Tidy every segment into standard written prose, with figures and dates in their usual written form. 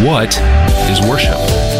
What is worship?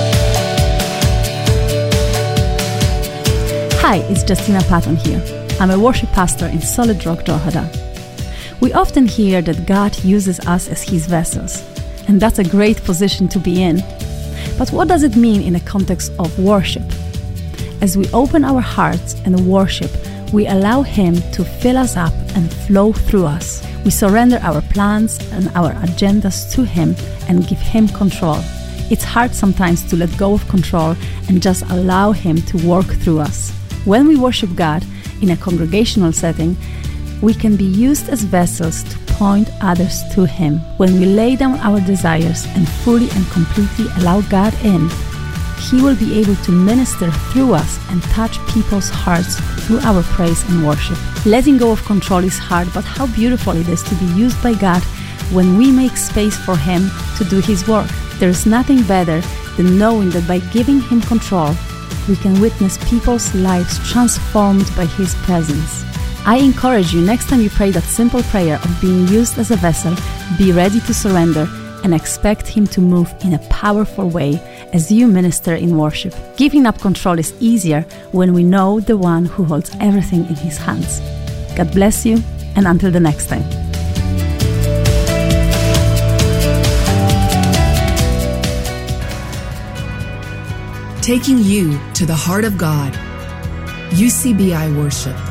Hi, it's Justina Patton here. I'm a worship pastor in Solid Rock, Drogheda. We often hear that God uses us as His vessels, and that's a great position to be in. But what does it mean in the context of worship? As we open our hearts and worship, we allow Him to fill us up and flow through us. We surrender our plans and our agendas to Him and give Him control. It's hard sometimes to let go of control and just allow Him to work through us. When we worship God in a congregational setting, we can be used as vessels to point others to Him. When we lay down our desires and fully and completely allow God in, He will be able to minister through us and touch people's hearts through our praise and worship. Letting go of control is hard, but how beautiful it is to be used by God when we make space for Him to do His work. There is nothing better than knowing that by giving Him control, we can witness people's lives transformed by His presence. I encourage you, next time you pray that simple prayer of being used as a vessel, be ready to surrender and expect Him to move in a powerful way as you minister in worship. Giving up control is easier when we know the one who holds everything in His hands. God bless you, and until the next time. Taking you to the heart of God. UCBI Worship.